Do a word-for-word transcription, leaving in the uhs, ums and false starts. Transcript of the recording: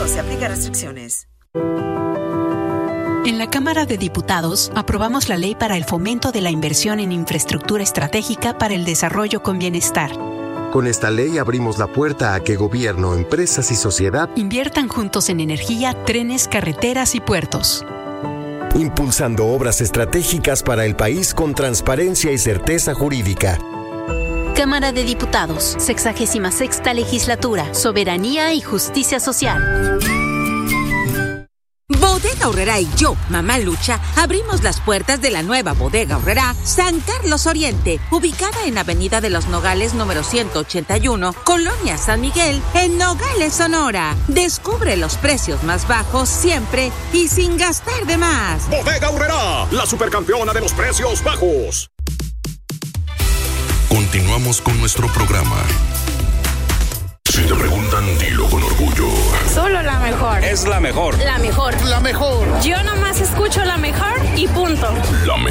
Se aplican restricciones. En la Cámara de Diputados aprobamos la ley para el fomento de la inversión en infraestructura estratégica para el desarrollo con bienestar. Con esta ley abrimos la puerta a que gobierno, empresas y sociedad inviertan juntos en energía, trenes, carreteras y puertos. Impulsando obras estratégicas para el país con transparencia y certeza jurídica. Cámara de Diputados, sexagésima sexta legislatura, soberanía y justicia social. Bodega Aurrerá y yo, Mamá Lucha, abrimos las puertas de la nueva Bodega Aurrerá San Carlos Oriente, ubicada en Avenida de los Nogales número ciento ochenta y uno, Colonia San Miguel, en Nogales, Sonora. Descubre los precios más bajos siempre y sin gastar de más. Bodega Aurrerá, la supercampeona de los precios bajos. Continuamos con nuestro programa. Si te preguntan, dilo con orgullo. Solo la mejor. Es la mejor. La mejor. La mejor. Yo nomás escucho la mejor y punto. La mejor.